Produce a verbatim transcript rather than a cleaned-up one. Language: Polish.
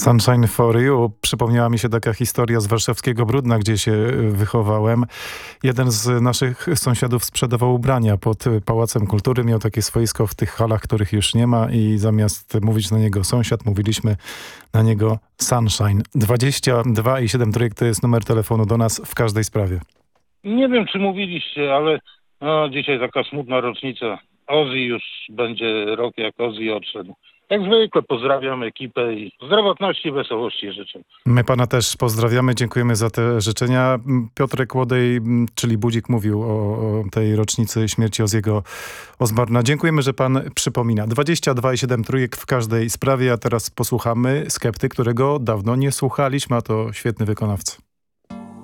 Sunshine for You. Przypomniała mi się taka historia z warszawskiego Brudna, gdzie się wychowałem. Jeden z naszych sąsiadów sprzedawał ubrania pod Pałacem Kultury. Miał takie swoisko w tych halach, których już nie ma i zamiast mówić na niego sąsiad, mówiliśmy na niego Sunshine. dwadzieścia dwa i siedem trójek to jest numer telefonu do nas w każdej sprawie. Nie wiem, czy mówiliście, ale no, dzisiaj taka smutna rocznica. Ozzy już będzie rok, jak Ozzy odszedł. Jak zwykle pozdrawiam ekipę i zdrowotności i wesołości życzę. My pana też pozdrawiamy, dziękujemy za te życzenia. Piotrek Łodej, czyli Budzik, mówił o, o tej rocznicy śmierci Ozzy'ego Osbourna. Dziękujemy, że pan przypomina. dwadzieścia dwa i siedem trójek w każdej sprawie, a teraz posłuchamy Skepty, którego dawno nie słuchaliśmy, a to świetny wykonawca.